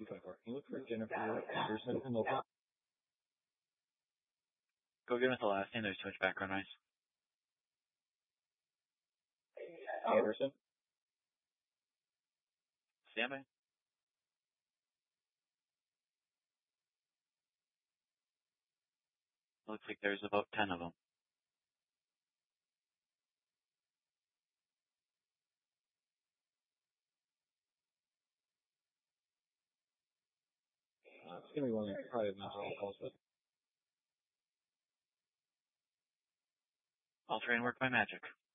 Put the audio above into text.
254. Can you look for Jennifer Anderson in local? Go get him with the last name. There's too much background noise. Anderson. Stand by. Looks like there's about 10 of them. It's going to be one of the private mental health calls, but I'll try and work my magic.